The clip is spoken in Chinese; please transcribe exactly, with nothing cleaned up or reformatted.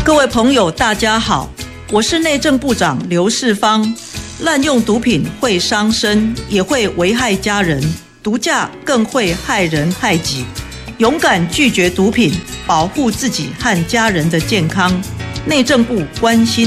各位朋友，大家好，我是内政部长刘世芳。滥用毒品会伤身，也会危害家人，毒驾更会害人害己。勇敢拒绝毒品，保护自己和家人的健康。内政部关心